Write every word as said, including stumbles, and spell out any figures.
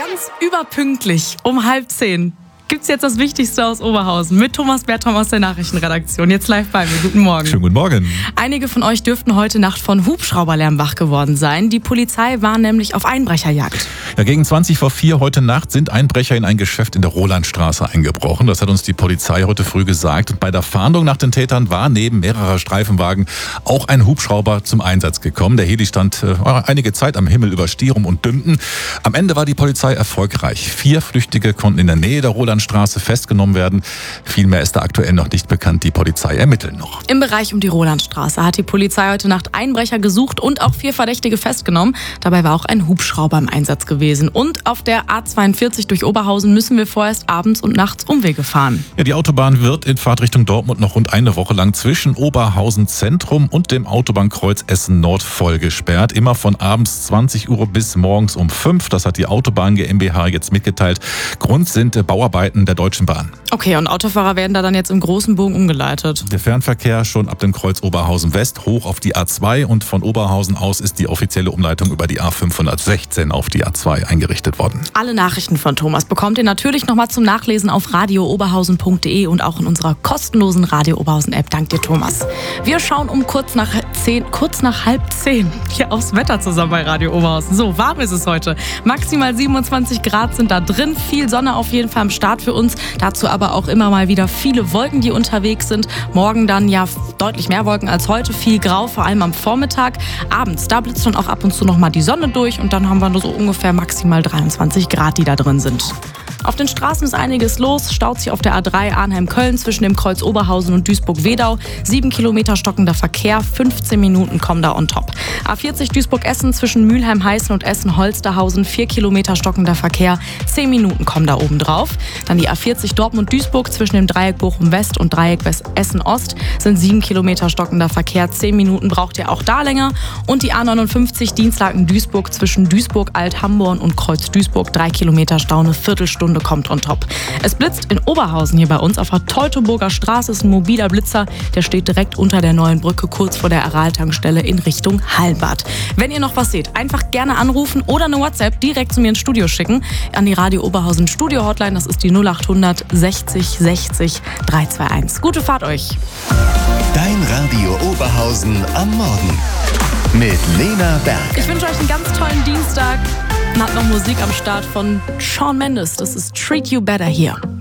Ganz überpünktlich um halb zehn gibt's jetzt das Wichtigste aus Oberhausen mit Thomas Bertram aus der Nachrichtenredaktion. Jetzt live bei mir. Guten Morgen. Schönen guten Morgen. Einige von euch dürften heute Nacht von Hubschrauberlärm wach geworden sein. Die Polizei war nämlich auf Einbrecherjagd. Ja, gegen zwanzig vor vier heute Nacht sind Einbrecher in ein Geschäft in der Rolandstraße eingebrochen. Das hat uns die Polizei heute früh gesagt. Und bei der Fahndung nach den Tätern war neben mehrerer Streifenwagen auch ein Hubschrauber zum Einsatz gekommen. Der Heli stand äh, einige Zeit am Himmel über Stierum und Dümpen. Am Ende war die Polizei erfolgreich. Vier Flüchtige konnten in der Nähe der Rolandstraße festgenommen werden. Viel mehr ist da aktuell noch nicht bekannt. Die Polizei ermittelt noch. Im Bereich um die Rolandstraße hat die Polizei heute Nacht Einbrecher gesucht und auch vier Verdächtige festgenommen. Dabei war auch ein Hubschrauber im Einsatz gewesen. Und auf der A zweiundvierzig durch Oberhausen müssen wir vorerst abends und nachts Umwege fahren. Ja, die Autobahn wird in Fahrtrichtung Dortmund noch rund eine Woche lang zwischen Oberhausen Zentrum und dem Autobahnkreuz Essen Nord voll gesperrt. Immer von abends zwanzig Uhr bis morgens um fünf. Das hat die Autobahn GmbH jetzt mitgeteilt. Grund sind Bauarbeiten der Deutschen Bahn. Okay, und Autofahrer werden da dann jetzt im großen Bogen umgeleitet? Der Fernverkehr schon ab dem Kreuz Oberhausen West hoch auf die A zwei und von Oberhausen aus ist die offizielle Umleitung über die A fünfhundertsechzehn auf die A zwei eingerichtet worden. Alle Nachrichten von Thomas bekommt ihr natürlich nochmal zum Nachlesen auf radio oberhausen punkt de und auch in unserer kostenlosen Radio Oberhausen App. Dank dir, Thomas. Wir schauen um kurz nach zehn, kurz nach halb zehn hier aufs Wetter zusammen bei Radio Oberhausen. So, warm ist es heute. Maximal siebenundzwanzig Grad sind da drin. Viel Sonne auf jeden Fall am Start für uns. Dazu aber auch immer mal wieder viele Wolken, die unterwegs sind. Morgen dann ja deutlich mehr Wolken als heute. Viel grau, vor allem am Vormittag. Abends, da blitzt dann auch ab und zu noch mal die Sonne durch. Und dann haben wir nur so ungefähr maximal dreiundzwanzig Grad, die da drin sind. Auf den Straßen ist einiges los. Staut sich auf der A drei Arnheim-Köln zwischen dem Kreuz Oberhausen und Duisburg-Wedau. Sieben Kilometer stockender Verkehr, fünfzehn Minuten kommen da on top. A vierzig Duisburg-Essen zwischen Mülheim-Heißen und Essen-Holsterhausen. Vier Kilometer stockender Verkehr, zehn Minuten kommen da oben drauf. Dann die A vierzig Dortmund-Duisburg zwischen dem Dreieck Bochum-West und Dreieck Essen-Ost sind sieben Kilometer stockender Verkehr. zehn Minuten braucht ihr auch da länger. Und die A neunundfünfzig Dienstlaken-Duisburg zwischen Duisburg-Alt-Hamborn und Kreuz-Duisburg. Drei Kilometer Stau, eine Viertelstunde kommt on top. Es blitzt in Oberhausen hier bei uns auf der Teutoburger Straße. Ist ein mobiler Blitzer, der steht direkt unter der neuen Brücke, kurz vor der Aral-Tankstelle in Richtung Hallenbad. Wenn ihr noch was seht, einfach gerne anrufen oder eine WhatsApp direkt zu mir ins Studio schicken. An die Radio Oberhausen Studio Hotline, das ist die null achthundert sechzig sechzig dreihunderteinundzwanzig. Gute Fahrt euch! Dein Radio Oberhausen am Morgen mit Lena Berg. Ich wünsche euch einen ganz tollen Dienstag. Und habt noch Musik am Start von Shawn Mendes. Das ist Treat You Better hier.